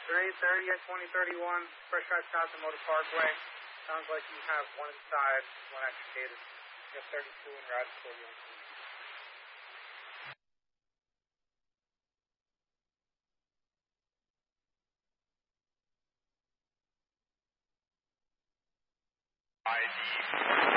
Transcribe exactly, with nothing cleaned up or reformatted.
They're eight thirty at twenty thirty-one, Fresh Drive South and Motor Parkway. Sounds like you have one inside, one extricated. You have thirty-two and you're out of forty-one. I D